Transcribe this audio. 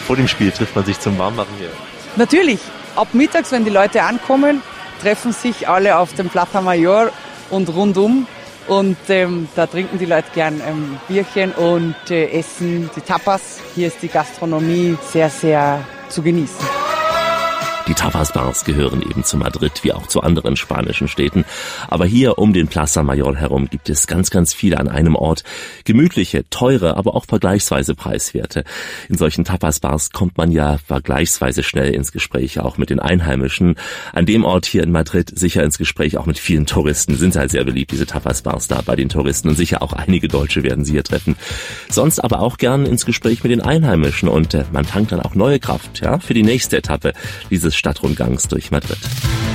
vor dem Spiel trifft man sich zum Warmmachen hier? Natürlich, ab mittags, wenn die Leute ankommen, treffen sich alle auf dem Plaza Mayor und rundum. Und da trinken die Leute gern Bierchen und essen die Tapas. Hier ist die Gastronomie sehr, sehr zu genießen. Die Tapas-Bars gehören eben zu Madrid, wie auch zu anderen spanischen Städten. Aber hier um den Plaza Mayor herum gibt es ganz, ganz viele an einem Ort. Gemütliche, teure, aber auch vergleichsweise preiswerte. In solchen Tapas-Bars kommt man ja vergleichsweise schnell ins Gespräch, auch mit den Einheimischen. An dem Ort hier in Madrid sicher ins Gespräch, auch mit vielen Touristen. Sind halt sehr beliebt, diese Tapas-Bars da bei den Touristen. Und sicher auch einige Deutsche werden sie hier treffen. Sonst aber auch gern ins Gespräch mit den Einheimischen. Und man tankt dann auch neue Kraft, ja, für die nächste Etappe dieses Stadtrundgangs durch Madrid.